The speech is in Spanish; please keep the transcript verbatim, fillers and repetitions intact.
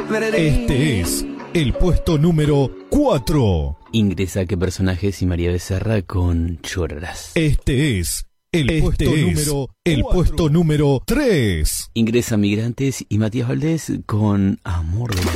Este es el puesto número cuatro. Ingresa Qué personajes y María Becerra con Llorarás. Este es el Este puesto es número el puesto número tres. Ingresa Migrantes y Matías Valdés con Amor de la